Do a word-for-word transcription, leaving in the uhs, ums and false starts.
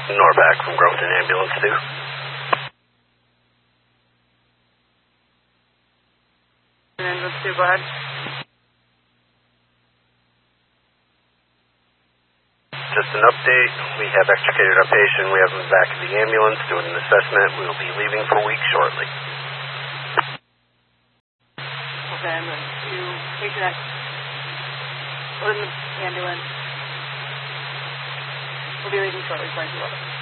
Norback from Groveton Ambulance two. Ambulance two, go ahead. Just an update. We have extricated our patient. We have him back in the ambulance doing an assessment. We will be leaving for a week shortly. Okay, I'm going to take that. Go in the ambulance. We'll be leaving shortly. Thank you.